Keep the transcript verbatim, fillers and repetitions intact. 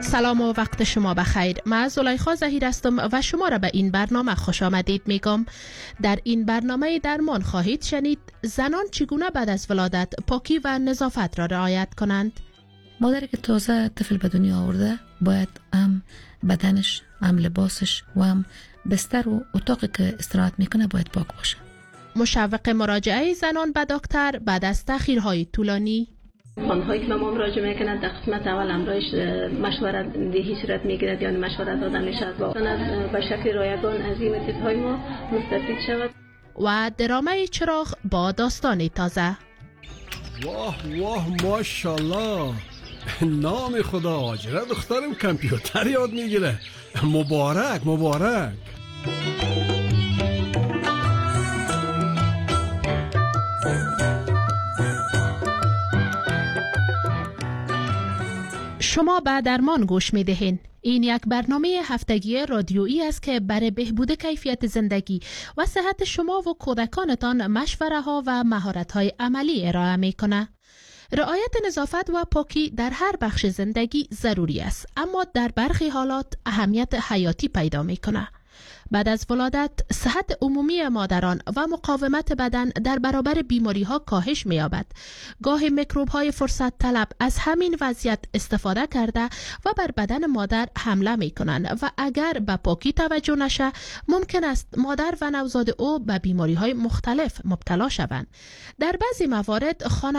سلام و وقت شما بخیر. من زلیخا ظهیر هستم و شما را به این برنامه خوش آمدید میگم. در این برنامه درمان خواهید شنید زنان چگونه بعد از ولادت پاکی و نظافت را رعایت کنند. مادری که تازه طفل به دنیا آورده باید هم بدنش، هم لباسش و هم بستر و اتاقی که استراحت میکنه باید پاک باشه. مشوق مراجعه زنان به دکتر بعد از تأخیرهای طولانی. خانم‌هایی که به ما مراجعه میکنند در قسمت اول همراهش مشورت دهی صورت میگیرد یا مشورت دادن میشود با به شکل رایگان از این متدهای ما مستفید شود. و درامه چراغ با داستانی تازه. واه واه ماشاءالله، نام خدا، چرا دخترم کامپیوتر یاد میگیره. مبارک مبارک. شما به درمان گوش می دهین. این یک برنامه هفتگی رادیویی است که برای بهبود کیفیت زندگی و صحت شما و کودکانتان مشوره ها و مهارت های عملی ارائه می کنه. رعایت نظافت و پاکی در هر بخش زندگی ضروری است، اما در برخی حالات اهمیت حیاتی پیدا می کنه. بعد از ولادت صحت عمومی مادران و مقاومت بدن در برابر بیماری ها کاهش می یابد. گاه میکروب های فرصت طلب از همین وضعیت استفاده کرده و بر بدن مادر حمله می کنند و اگر به پاکی توجه نشه ممکن است مادر و نوزاد او به بیماری های مختلف مبتلا شوند. در بعضی موارد خانه